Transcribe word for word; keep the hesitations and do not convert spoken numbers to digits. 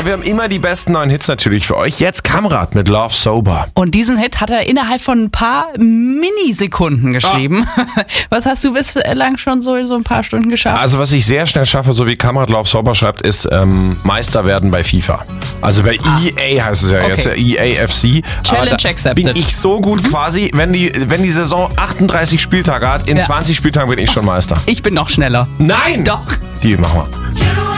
wir haben immer die besten neuen Hits natürlich für euch. Jetzt Kamrat mit Love Sober. Und diesen Hit hat er innerhalb von ein paar Minisekunden geschrieben. Ah. Was hast du bislang schon so, so ein paar Stunden geschafft? Also was ich sehr schnell schaffe, so wie Kamrat Love Sober schreibt, ist ähm, Meister werden bei FIFA. Also bei ah. E A heißt es ja okay. jetzt, E A F C. Challenge accepted. Bin ich so gut mhm. quasi, wenn die, wenn die Saison achtunddreißig Spieltage hat, in ja. zwanzig Spieltagen bin ich schon Meister. Ich bin noch schneller. Nein! Doch. Die machen wir.